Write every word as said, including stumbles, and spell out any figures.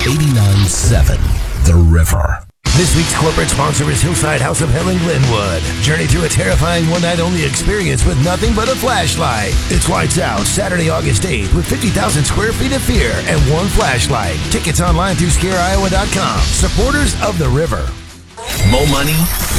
eighty-nine point seven The River. This week's corporate sponsor is Hillside House of Hell in Glenwood. Journey through a terrifying one-night-only experience with nothing but a flashlight. It's Lights Out, Saturday, August eighth, with fifty thousand square feet of fear and one flashlight. Tickets online through scare iowa dot com. Supporters of the river. Mo money,